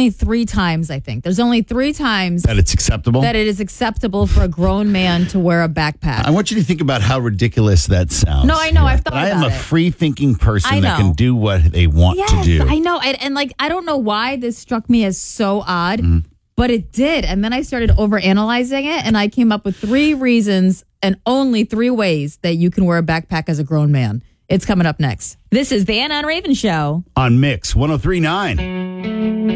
only 3 times, I think. There's only 3 times That it's acceptable? that it is acceptable for a grown man to wear a backpack. I want you to think about how ridiculous that sounds. No, I know. I've thought But I am about a it. free-thinking person I that know. can do what they want Yes, to do. I know. And like, I don't know why this struck me as so odd, but it did. And then I started overanalyzing it, and I came up with 3 reasons and only 3 ways that you can wear a backpack as a grown man. It's coming up next. This is the Anna and Raven Show. On Mix 103.9.